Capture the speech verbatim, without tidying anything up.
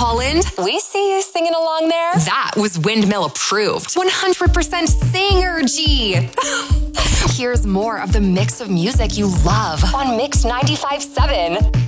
Holland. We see you singing along there. That was Windmill approved. one hundred percent Singer-G. Here's more of the mix of music you love on Mix ninety-five point seven.